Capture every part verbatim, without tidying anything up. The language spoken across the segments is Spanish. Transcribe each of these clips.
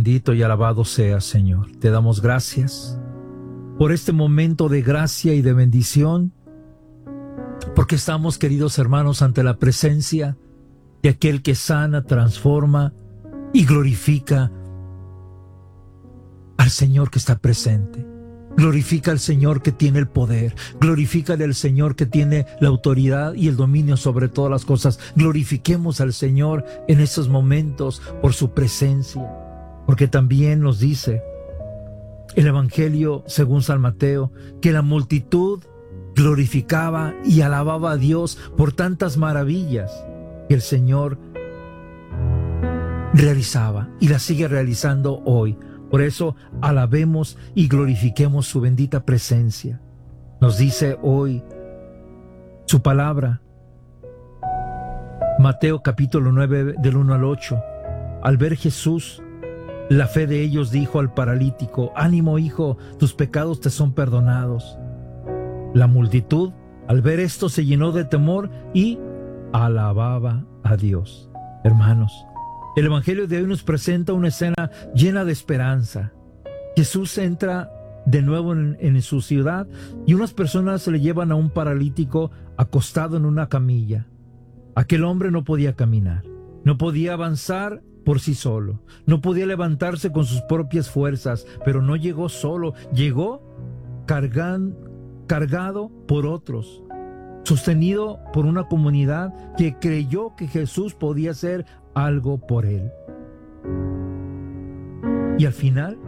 Bendito y alabado seas, Señor. Te damos gracias por este momento de gracia y de bendición, porque estamos, queridos hermanos, ante la presencia de aquel que sana, transforma y glorifica al Señor que está presente. Glorifica al Señor que tiene el poder. Glorifica al Señor que tiene la autoridad y el dominio sobre todas las cosas. Glorifiquemos al Señor en estos momentos por su presencia. Porque también nos dice el Evangelio según San Mateo que la multitud glorificaba y alababa a Dios por tantas maravillas que el Señor realizaba y las sigue realizando hoy. Por eso alabemos y glorifiquemos su bendita presencia. Nos dice hoy su palabra, Mateo capítulo nueve del uno al ocho. Al ver Jesús la fe de ellos, dijo al paralítico: ánimo, hijo, tus pecados te son perdonados. La multitud al ver esto se llenó de temor y alababa a Dios. Hermanos, el Evangelio de hoy nos presenta una escena llena de esperanza. Jesús entra de nuevo en, en su ciudad y unas personas le llevan a un paralítico acostado en una camilla. Aquel hombre no podía caminar, no podía avanzar por sí solo, no podía levantarse con sus propias fuerzas, pero no llegó solo, llegó cargan, cargado por otros, sostenido por una comunidad que creyó que Jesús podía hacer algo por él. Y al final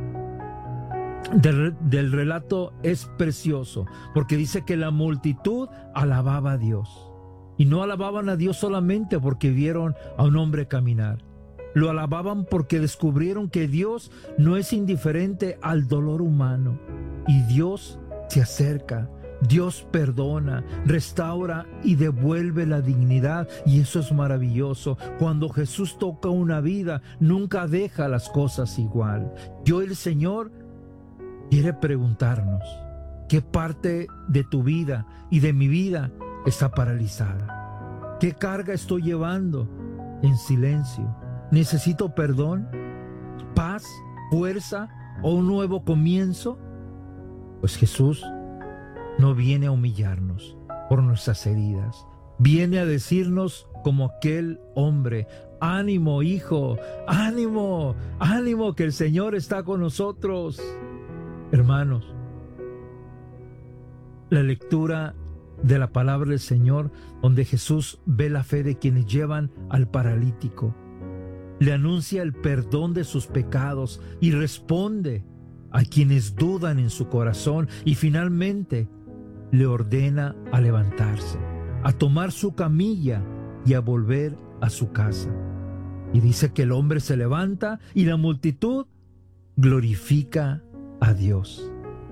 del, del relato es precioso, porque dice que la multitud alababa a Dios. Y no alababan a Dios solamente porque vieron a un hombre caminar. Lo alababan porque descubrieron que Dios no es indiferente al dolor humano. Y Dios se acerca, Dios perdona, restaura y devuelve la dignidad. Y eso es maravilloso. Cuando Jesús toca una vida, nunca deja las cosas igual. Y hoy el Señor quiere preguntarnos: ¿qué parte de tu vida y de mi vida está paralizada? ¿Qué carga estoy llevando en silencio? ¿Necesito perdón, paz, fuerza o un nuevo comienzo? Pues Jesús no viene a humillarnos por nuestras heridas. Viene a decirnos como aquel hombre: ánimo, hijo, ánimo, ánimo, que el Señor está con nosotros. Hermanos, la lectura de la palabra del Señor, donde Jesús ve la fe de quienes llevan al paralítico, le anuncia el perdón de sus pecados y responde a quienes dudan en su corazón, y finalmente le ordena a levantarse, a tomar su camilla y a volver a su casa. Y dice que el hombre se levanta y la multitud glorifica a Dios.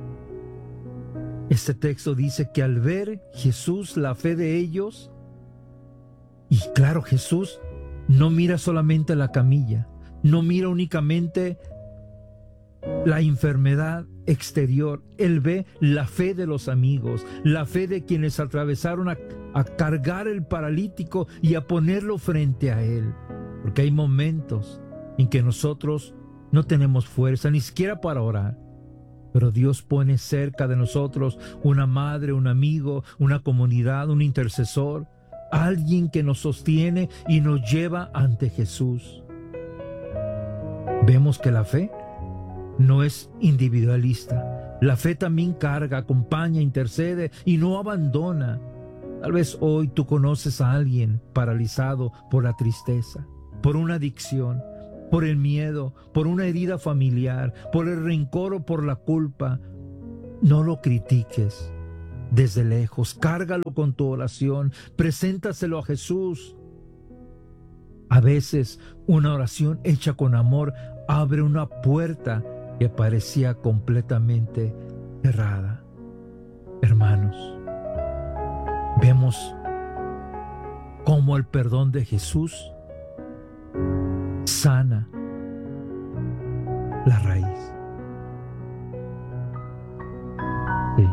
Este texto dice que al ver Jesús la fe de ellos, y claro, Jesús no mira solamente la camilla, no mira únicamente la enfermedad exterior. Él ve la fe de los amigos, la fe de quienes atravesaron a, a cargar el paralítico y a ponerlo frente a él. Porque hay momentos en que nosotros no tenemos fuerza ni siquiera para orar, pero Dios pone cerca de nosotros una madre, un amigo, una comunidad, un intercesor, alguien que nos sostiene y nos lleva ante Jesús. Vemos que la fe no es individualista. La fe también carga, acompaña, intercede y no abandona. Tal vez hoy tú conoces a alguien paralizado por la tristeza, por una adicción, por el miedo, por una herida familiar, por el rencor o por la culpa. No lo critiques desde lejos, cárgalo con tu oración, preséntaselo a Jesús. A veces una oración hecha con amor abre una puerta que parecía completamente cerrada. Hermanos, vemos cómo el perdón de Jesús sana la raíz. Sí.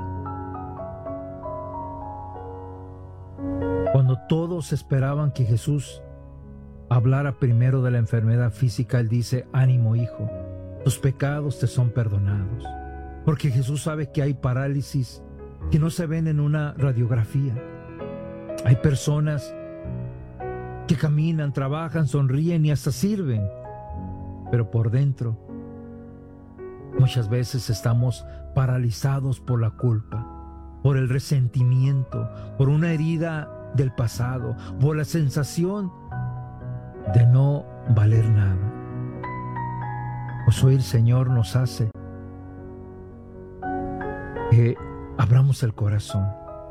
Cuando todos esperaban que Jesús hablara primero de la enfermedad física, Él dice: ánimo, hijo, tus pecados te son perdonados. Porque Jesús sabe que hay parálisis que no se ven en una radiografía. Hay personas que caminan, trabajan, sonríen y hasta sirven, pero por dentro muchas veces estamos paralizados por la culpa, por el resentimiento, por una herida del pasado, por la sensación de no valer nada. Pues hoy el Señor nos hace que abramos el corazón,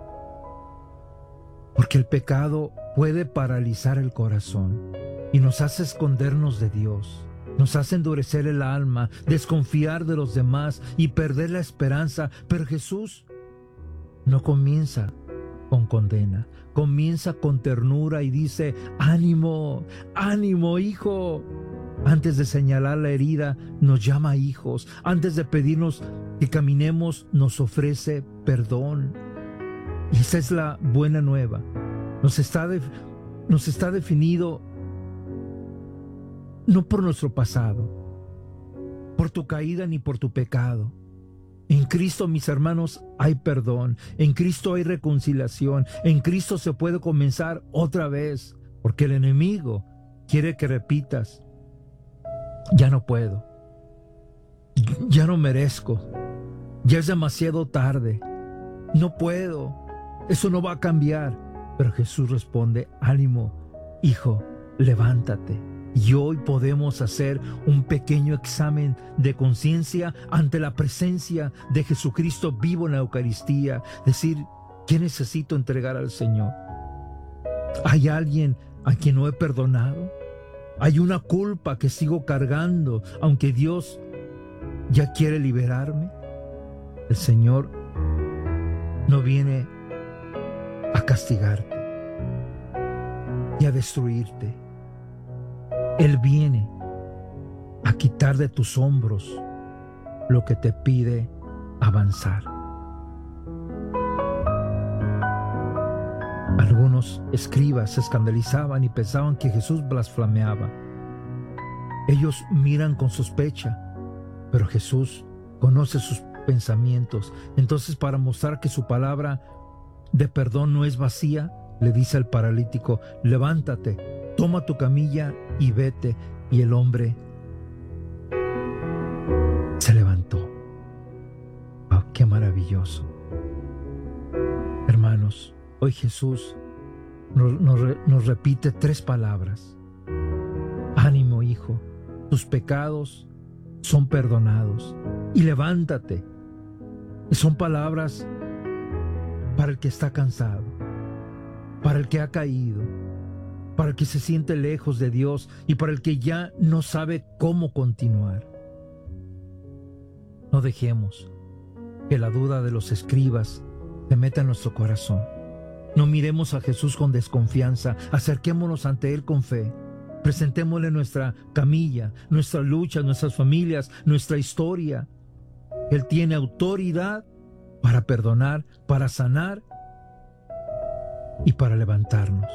porque el pecado puede paralizar el corazón y nos hace escondernos de Dios, nos hace endurecer el alma, desconfiar de los demás y perder la esperanza. Pero Jesús no comienza con condena, comienza con ternura y dice: ánimo, ánimo, hijo. Antes de señalar la herida, nos llama hijos. Antes de pedirnos que caminemos, nos ofrece perdón. Y esa es la buena nueva. Nos está, de, nos está definido no por nuestro pasado, por tu caída ni por tu pecado. En Cristo, mis hermanos, hay perdón. En Cristo hay reconciliación. En Cristo se puede comenzar otra vez, porque el enemigo quiere que repitas: ya no puedo, ya no merezco, ya es demasiado tarde, no puedo, eso no va a cambiar. Pero Jesús responde: ánimo, hijo, levántate. Y hoy podemos hacer un pequeño examen de conciencia ante la presencia de Jesucristo vivo en la Eucaristía. Decir: ¿qué necesito entregar al Señor? ¿Hay alguien a quien no he perdonado? ¿Hay una culpa que sigo cargando, aunque Dios ya quiere liberarme? El Señor no viene a castigarte y a destruirte. Él viene a quitar de tus hombros lo que te pide avanzar. Algunos escribas se escandalizaban y pensaban que Jesús blasfemeaba. Ellos miran con sospecha, pero Jesús conoce sus pensamientos. Entonces, para mostrar que su palabra de perdón no es vacía, le dice al paralítico: levántate, toma tu camilla y vete. Y el hombre se levantó. ¡Oh, qué maravilloso! Hermanos, hoy Jesús nos, nos, nos repite tres palabras: ánimo, hijo, tus pecados son perdonados, y levántate. Y son palabras para el que está cansado, para el que ha caído, para el que se siente lejos de Dios y para el que ya no sabe cómo continuar. No dejemos que la duda de los escribas se meta en nuestro corazón. No miremos a Jesús con desconfianza, acerquémonos ante Él con fe. Presentémosle nuestra camilla, nuestras luchas, nuestras familias, nuestra historia. Él tiene autoridad para perdonar, para sanar y para levantarnos.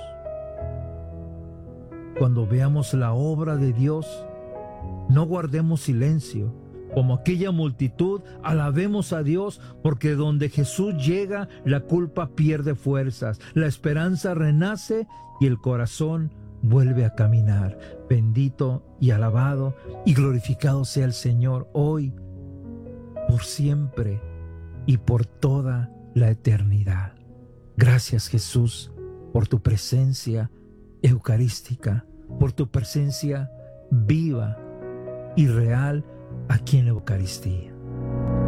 Cuando veamos la obra de Dios, no guardemos silencio. Como aquella multitud, alabemos a Dios, porque donde Jesús llega, la culpa pierde fuerzas, la esperanza renace y el corazón vuelve a caminar. Bendito y alabado y glorificado sea el Señor hoy, por siempre y por toda la eternidad. Gracias, Jesús, por tu presencia eucarística, por tu presencia viva y real aquí en la Eucaristía.